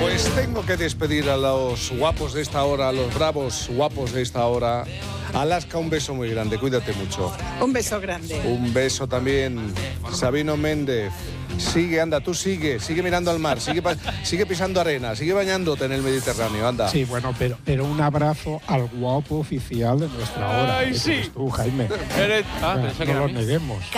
Pues tengo que despedir a los guapos de esta hora, a los bravos guapos de esta hora. Alaska, un beso muy grande, cuídate mucho. Un beso grande. Un beso también, Sabino Méndez. Sigue, anda, tú sigue mirando al mar, sigue pisando arena, sigue bañándote en el Mediterráneo, anda. Sí, bueno, pero un abrazo al guapo oficial de nuestra hora. ¡Ay, sí! Tú, Jaime. Pensé que No era lo a mí. neguemos.